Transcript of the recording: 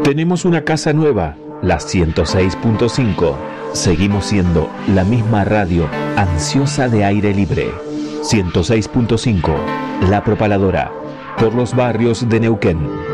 Tenemos una casa nueva, la 106.5. Seguimos siendo la misma radio ansiosa de aire libre. 106.5, La Propaladora, por los barrios de Neuquén.